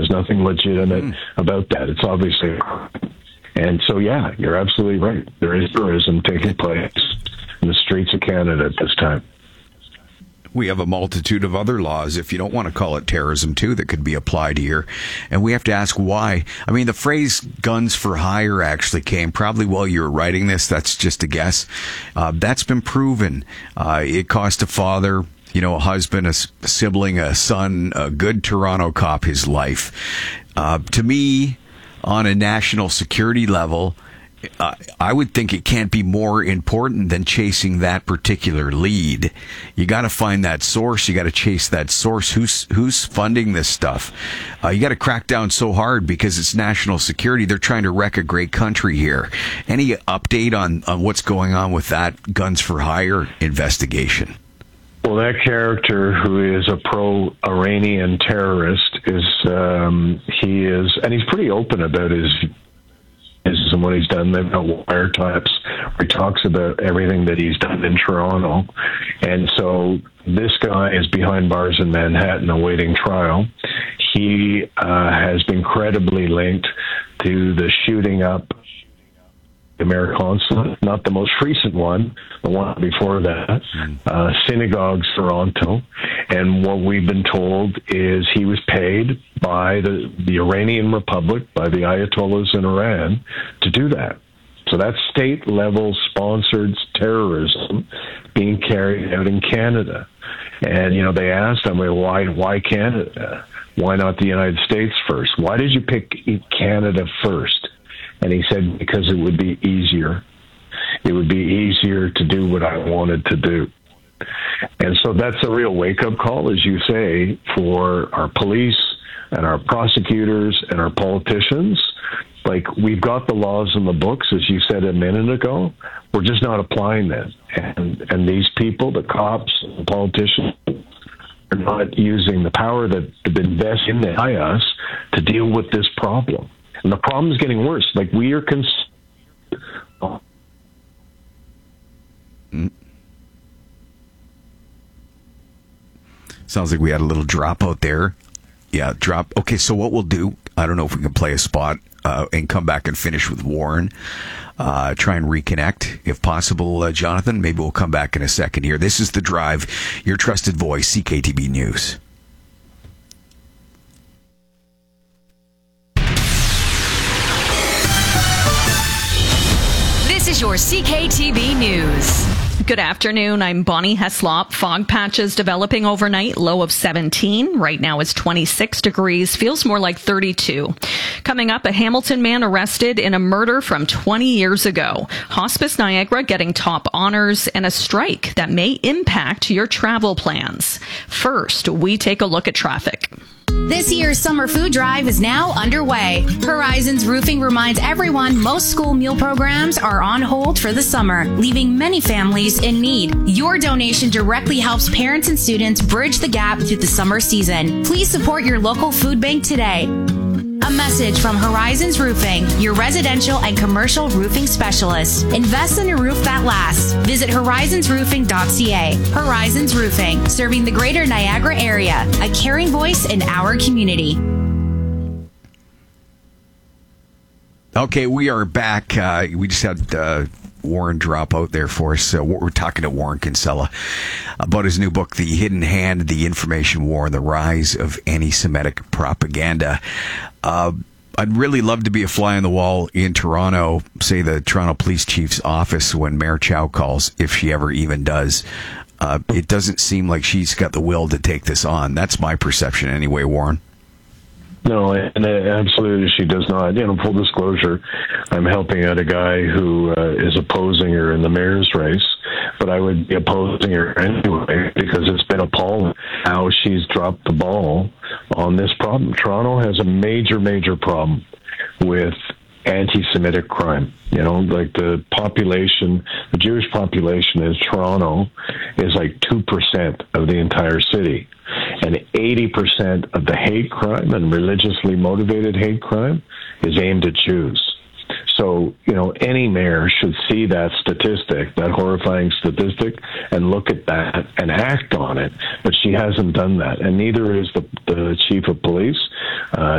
There's nothing legitimate about that. It's obviously a crime. And so, yeah, you're absolutely right. There is terrorism taking place in the streets of Canada at this time. We have a multitude of other laws, if you don't want to call it terrorism, too, that could be applied here. And we have to ask why. I mean, the phrase guns for hire actually came probably while you were writing this. That's just a guess. That's been proven. It cost a father, a husband, a sibling, a son, a good Toronto cop his life. To me, on a national security level, I would think it can't be more important than chasing that particular lead. You got to find that source. You got to chase that source. Who's funding this stuff? You got to crack down so hard because it's national security. They're trying to wreck a great country here. Any update on what's going on with that guns for hire investigation? Well, that character who is a pro-Iranian terrorist and he's pretty open about his and what he's done. They've got wiretaps where he talks about everything that he's done in Toronto. And so this guy is behind bars in Manhattan awaiting trial. He has been credibly linked to the shooting up the Mayor Consulate, not the most recent one, the one before that, Synagogues Toronto. And what we've been told is he was paid by the Iranian Republic, by the Ayatollahs in Iran, to do that. So that's state-level sponsored terrorism being carried out in Canada. And, they asked him, why Canada? Why not the United States first? Why did you pick Canada first? And he said, because it would be easier. It would be easier to do what I wanted to do. And so that's a real wake-up call, as you say, for our police and our prosecutors and our politicians. Like, we've got the laws in the books, as you said a minute ago. We're just not applying them. And these people, the cops, the politicians, are not using the power that they've been invested in by us to deal with this problem. And the problem is getting worse. Like, we are Sounds like we had a little drop out there. Yeah, drop. Okay, so what we'll do, I don't know if we can play a spot and come back and finish with Warren. Try and reconnect, if possible, Jonathan. Maybe we'll come back in a second here. This is The Drive, your trusted voice, CKTB News. This is your CKTB News. Good afternoon. I'm Bonnie Heslop. Fog patches developing overnight, low of 17. Right now it's 26 degrees. Feels more like 32. Coming up, a Hamilton man arrested in a murder from 20 years ago. Hospice Niagara getting top honors and a strike that may impact your travel plans. First, we take a look at traffic. This year's summer food drive is now underway. Horizons Roofing reminds everyone most school meal programs are on hold for the summer, leaving many families in need. Your donation directly helps parents and students bridge the gap through the summer season. Please support your local food bank today. A message from Horizons Roofing, your residential and commercial roofing specialist. Invest in a roof that lasts. Visit horizonsroofing.ca. Horizons Roofing, serving the greater Niagara area, a caring voice in our community. Okay, we are back. We just had Warren drop out there for us. We're talking to Warren Kinsella about his new book, The Hidden Hand, The Information War, and the Rise of Anti-Semitic Propaganda. I'd really love to be a fly on the wall in Toronto, say the Toronto Police Chief's office, when Mayor Chow calls, if she ever even does. It doesn't seem like she's got the will to take this on. That's my perception anyway, Warren. No, and absolutely she does not. Full disclosure, I'm helping out a guy who is opposing her in the mayor's race, but I would be opposing her anyway because it's been appalling how she's dropped the ball on this problem. Toronto has a major, major problem with anti-Semitic crime. Like the population, the Jewish population in Toronto is like 2% of the entire city. And 80% of the hate crime and religiously motivated hate crime is aimed at Jews. So, any mayor should see that statistic, that horrifying statistic, and look at that and act on it. But she hasn't done that. And neither is the chief of police.